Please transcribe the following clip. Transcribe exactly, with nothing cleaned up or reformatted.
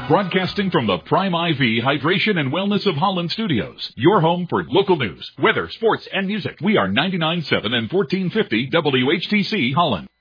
Broadcasting from the Prime I V Hydration and Wellness of Holland Studios, your home for local news, weather, sports, and music. We are ninety-nine point seven and fourteen fifty W H T C Holland.